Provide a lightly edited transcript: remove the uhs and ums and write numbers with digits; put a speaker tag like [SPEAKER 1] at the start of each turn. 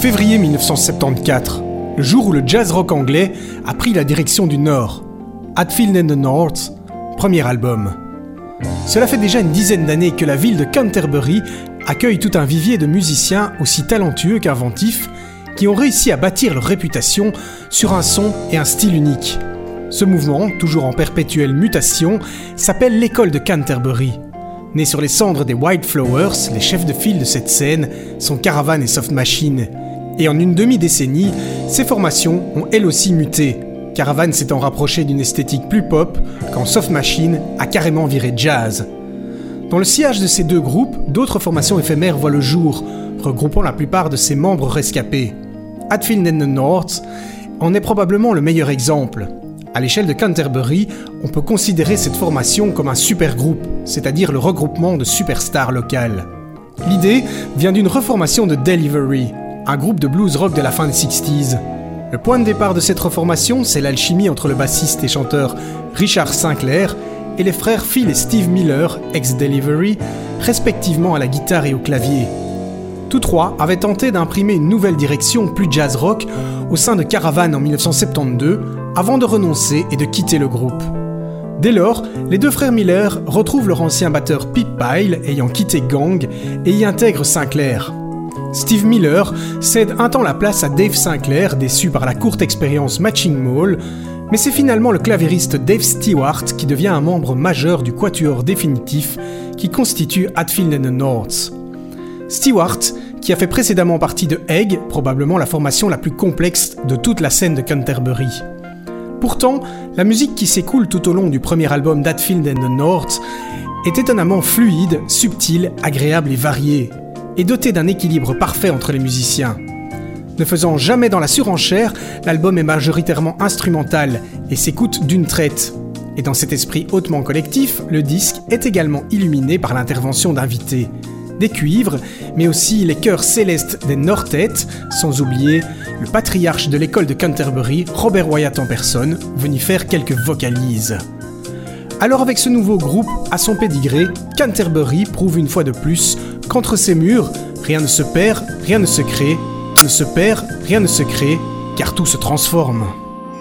[SPEAKER 1] Février 1974, le jour où le jazz rock anglais a pris la direction du Nord. Hatfield and the North, premier album. Cela fait déjà une dizaine d'années que la ville de Canterbury accueille tout un vivier de musiciens aussi talentueux qu'inventifs qui ont réussi à bâtir leur réputation sur un son et un style unique. Ce mouvement, toujours en perpétuelle mutation, s'appelle l'école de Canterbury. Né sur les cendres des White Flowers, les chefs de file de cette scène sont Caravan et Soft Machine. Et en une demi-décennie, ces formations ont elles aussi muté. Caravan s'étant rapproché d'une esthétique plus pop, quand Soft Machine a carrément viré jazz. Dans le sillage de ces deux groupes, d'autres formations éphémères voient le jour, regroupant la plupart de ses membres rescapés. Hatfield and the North en est probablement le meilleur exemple. À l'échelle de Canterbury, on peut considérer cette formation comme un supergroupe, c'est-à-dire le regroupement de superstars locales. L'idée vient d'une reformation de Delivery, un groupe de blues rock de la fin des 60s. Le point de départ de cette reformation, c'est l'alchimie entre le bassiste et chanteur Richard Sinclair et les frères Phil et Steve Miller, ex-Delivery, respectivement à la guitare et au clavier. Tous trois avaient tenté d'imprimer une nouvelle direction plus jazz rock au sein de Caravan en 1972, avant de renoncer et de quitter le groupe. Dès lors, les deux frères Miller retrouvent leur ancien batteur Pip Pyle, ayant quitté Gang, et y intègrent Sinclair. Steve Miller cède un temps la place à Dave Sinclair, déçu par la courte expérience Matching Mall, mais c'est finalement le claviériste Dave Stewart qui devient un membre majeur du quatuor définitif qui constitue Hatfield and the North. Stewart, qui a fait précédemment partie de Egg, probablement la formation la plus complexe de toute la scène de Canterbury. Pourtant, la musique qui s'écoule tout au long du premier album d'Hatfield and the North est étonnamment fluide, subtile, agréable et variée, et dotée d'un équilibre parfait entre les musiciens. Ne faisant jamais dans la surenchère, l'album est majoritairement instrumental et s'écoute d'une traite. Et dans cet esprit hautement collectif, le disque est également illuminé par l'intervention d'invités. Des cuivres, mais aussi les chœurs célestes des Northets, sans oublier le patriarche de l'école de Canterbury, Robert Wyatt en personne, venu faire quelques vocalises. Alors avec ce nouveau groupe, à son pédigré, Canterbury prouve une fois de plus qu'entre ces murs, rien ne se perd, rien ne se crée, rien ne se perd, rien ne se crée, car tout se transforme.